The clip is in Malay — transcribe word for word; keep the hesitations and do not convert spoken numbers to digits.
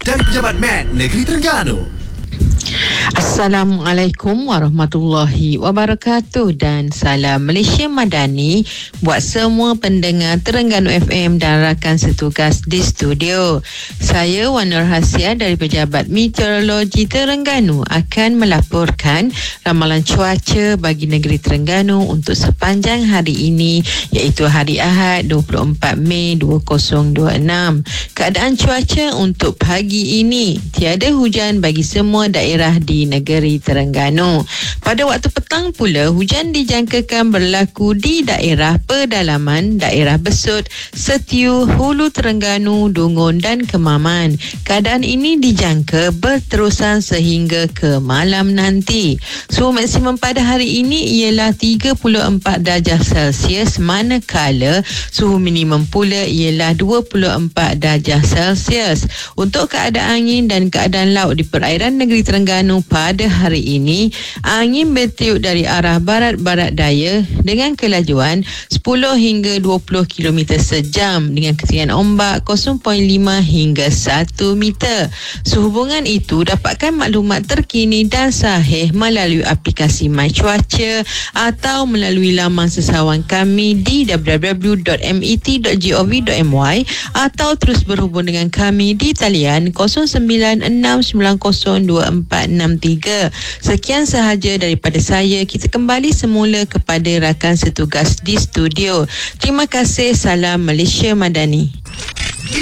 dari Pejabat M E T Negeri Terengganu. Assalamualaikum warahmatullahi wabarakatuh dan salam Malaysia Madani buat semua pendengar Terengganu F M dan rakan setugas di studio. Saya Wan Nur Hasia dari Pejabat Meteorologi Terengganu akan melaporkan ramalan cuaca bagi negeri Terengganu untuk sepanjang hari ini, iaitu hari Ahad dua puluh empat Mei dua ribu dua puluh enam. Keadaan cuaca untuk pagi ini, tiada hujan bagi semua daerah di negeri Terengganu. Pada waktu petang pula, hujan dijangkakan berlaku di daerah pedalaman, daerah Besut, Setiu, Hulu Terengganu, Dungun dan Kemaman. Keadaan ini dijangka berterusan sehingga ke malam nanti. Suhu maksimum pada hari ini ialah tiga puluh empat darjah Celsius, manakala suhu minimum pula ialah dua puluh empat darjah Celsius. Untuk keadaan angin dan keadaan laut di perairan negeri Terengganu pada hari ini, angin bertiup dari arah barat-barat daya dengan kelajuan sepuluh hingga dua puluh kilometer sejam dengan ketinggian ombak kosong perpuluhan lima hingga satu meter. Sehubungan itu, dapatkan maklumat terkini dan sahih melalui aplikasi My Cuaca atau melalui laman sesawan kami di w w w dot met dot gov dot my atau terus berhubung dengan kami di talian kosong sembilan enam sembilan kosong dua empat enam tiga. Sekian sahaja daripada saya. Kita kembali semula kepada rakan setugas di studio. Terima kasih. Salam Malaysia Madani.